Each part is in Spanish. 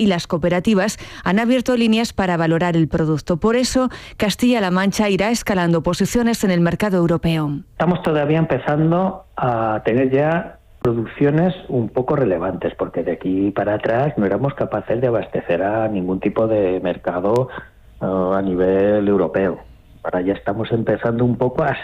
y las cooperativas han abierto líneas para valorar el producto. Por eso, Castilla-La Mancha irá escalando posiciones en el mercado europeo. Estamos todavía empezando a tener ya producciones un poco relevantes, porque de aquí para atrás no éramos capaces de abastecer a ningún tipo de mercado a nivel europeo. Ahora ya estamos empezando un poco a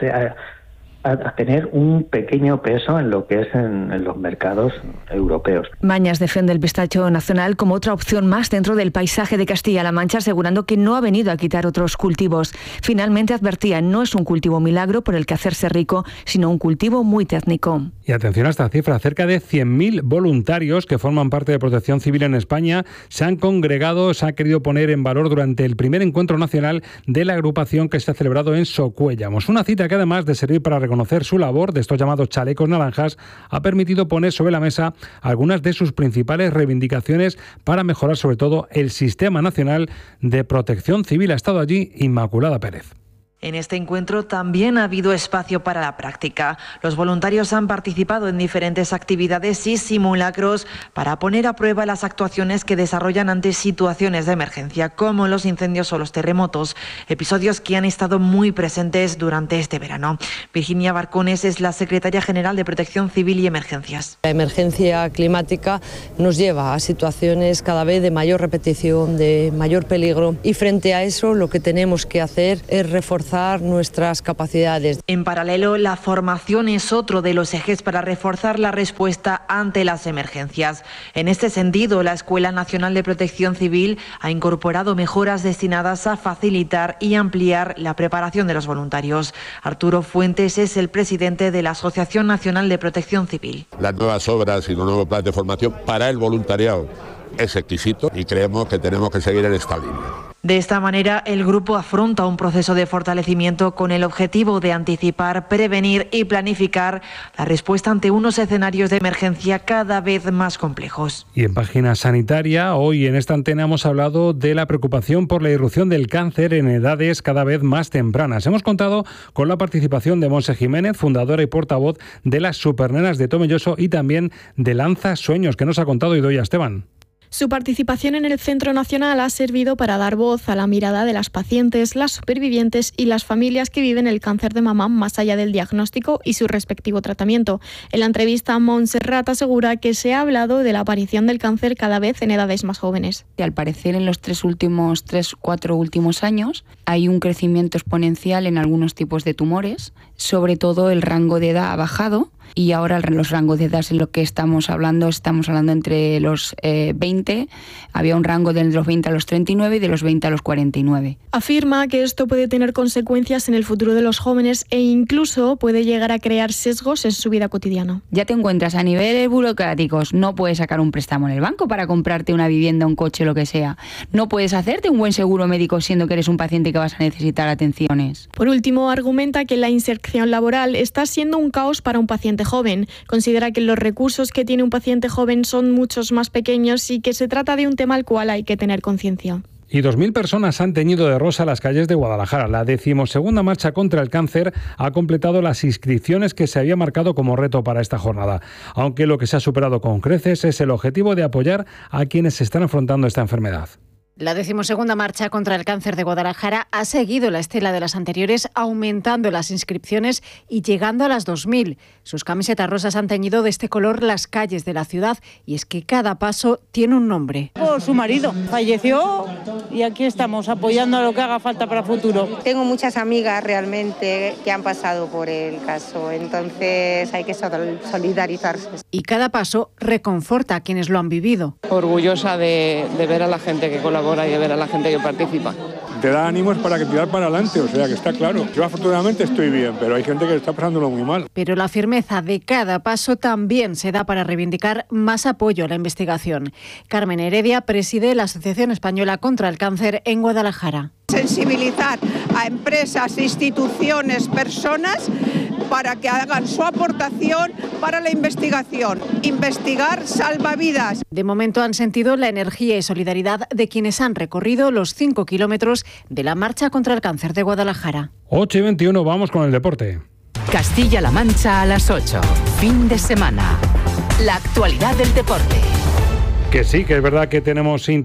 tener un pequeño peso en lo que es en los mercados europeos. Mañas defiende el pistacho nacional como otra opción más dentro del paisaje de Castilla-La Mancha, asegurando que no ha venido a quitar otros cultivos. Finalmente advertía, no es un cultivo milagro por el que hacerse rico, sino un cultivo muy técnico. Y atención a esta cifra, cerca de 100.000 voluntarios que forman parte de Protección Civil en España se han congregado, se ha querido poner en valor durante el primer encuentro nacional de la agrupación que se ha celebrado en Socuéllamos. Una cita que además de servir para reconocer su labor de estos llamados chalecos naranjas, ha permitido poner sobre la mesa algunas de sus principales reivindicaciones para mejorar sobre todo el Sistema Nacional de Protección Civil. Ha estado allí Inmaculada Pérez. En este encuentro también ha habido espacio para la práctica. Los voluntarios han participado en diferentes actividades y simulacros para poner a prueba las actuaciones que desarrollan ante situaciones de emergencia, como los incendios o los terremotos, episodios que han estado muy presentes durante este verano. Virginia Barcones es la secretaria general de Protección Civil y Emergencias. La emergencia climática nos lleva a situaciones cada vez de mayor repetición, de mayor peligro, y frente a eso lo que tenemos que hacer es reforzar nuestras capacidades. En paralelo, la formación es otro de los ejes para reforzar la respuesta ante las emergencias. En este sentido, la Escuela Nacional de Protección Civil ha incorporado mejoras destinadas a facilitar y ampliar la preparación de los voluntarios. Arturo Fuentes es el presidente de la Asociación Nacional de Protección Civil. Las nuevas obras y los nuevos planes de formación para el voluntariado es exquisito y creemos que tenemos que seguir en esta línea. De esta manera, el grupo afronta un proceso de fortalecimiento con el objetivo de anticipar, prevenir y planificar la respuesta ante unos escenarios de emergencia cada vez más complejos. Y en página sanitaria, hoy en esta antena hemos hablado de la preocupación por la irrupción del cáncer en edades cada vez más tempranas. Hemos contado con la participación de Monse Jiménez, fundadora y portavoz de las Supernenas de Tomelloso, y también de Lanza Sueños, que nos ha contado Idoia Esteban. Su participación en el Centro Nacional ha servido para dar voz a la mirada de las pacientes, las supervivientes y las familias que viven el cáncer de mama más allá del diagnóstico y su respectivo tratamiento. En la entrevista, Montserrat asegura que se ha hablado de la aparición del cáncer cada vez en edades más jóvenes. Al parecer, en los 4 últimos años hay un crecimiento exponencial en algunos tipos de tumores, sobre todo el rango de edad ha bajado. Y ahora los rangos de edad en lo que estamos hablando entre los 20, había un rango de los 20 a los 39 y de los 20 a los 49. Afirma que esto puede tener consecuencias en el futuro de los jóvenes e incluso puede llegar a crear sesgos en su vida cotidiana. Ya te encuentras a niveles burocráticos, no puedes sacar un préstamo en el banco para comprarte una vivienda, un coche, lo que sea. No puedes hacerte un buen seguro médico siendo que eres un paciente que vas a necesitar atenciones. Por último, argumenta que la inserción laboral está siendo un caos para un paciente joven. Considera que los recursos que tiene un paciente joven son muchos más pequeños y que se trata de un tema al cual hay que tener conciencia. Y 2.000 personas han teñido de rosa las calles de Guadalajara. La 12ª marcha contra el cáncer ha completado las inscripciones que se había marcado como reto para esta jornada. Aunque lo que se ha superado con creces es el objetivo de apoyar a quienes se están afrontando esta enfermedad. La 12ª marcha contra el cáncer de Guadalajara ha seguido la estela de las anteriores, aumentando las inscripciones y llegando a las 2.000. Sus camisetas rosas han teñido de este color las calles de la ciudad, y es que cada paso tiene un nombre. Su marido falleció y aquí estamos apoyando a lo que haga falta para el futuro. Tengo muchas amigas realmente que han pasado por el caso, entonces hay que solidarizarse. Y cada paso reconforta a quienes lo han vivido. Orgullosa de ver a la gente que colabora y de ver a la gente que participa. Te da ánimos para que tirar para adelante, o sea que está claro. Yo afortunadamente estoy bien, pero hay gente que está pasándolo muy mal. Pero la firmeza de cada paso también se da para reivindicar más apoyo a la investigación. Carmen Heredia preside la Asociación Española contra el Cáncer en Guadalajara. Sensibilizar a empresas, instituciones, personas para que hagan su aportación para la investigación. Investigar salva vidas. De momento han sentido la energía y solidaridad de quienes han recorrido los 5 kilómetros de la marcha contra el cáncer de Guadalajara. 8:21, vamos con el deporte. Castilla-La Mancha a las 8. Fin de semana. La actualidad del deporte. Que sí, que es verdad que tenemos